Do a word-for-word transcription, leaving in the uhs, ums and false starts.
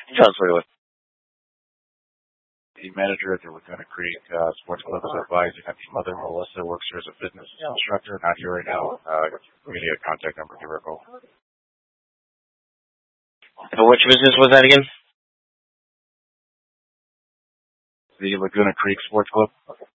Transfer you with. The manager at the Laguna Creek uh, Sports Club is advising that the mother, Melissa, works here as a fitness instructor. Not here right now. Uh, we need a contact number. Give her a call. And which business was that again? The Laguna Creek Sports Club.